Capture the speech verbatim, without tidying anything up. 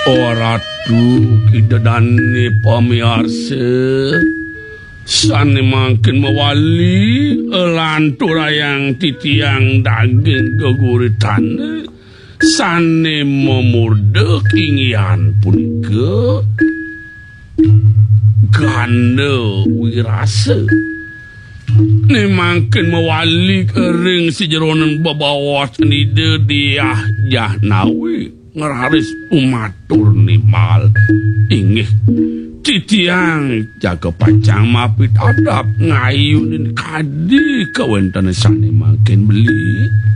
Oh ratu kidadane pamiarsa sane mangkin mewali lantur yang titiang daging geguritan sane memurdek ingian punika ganda wirasa ni mangkin mewali kering si jeronan babawas ni dia jahnawi ngeraris umatur ni mal ingih titiang jaga pacang mapit adap ngayunin kadi kawentana sane makin beli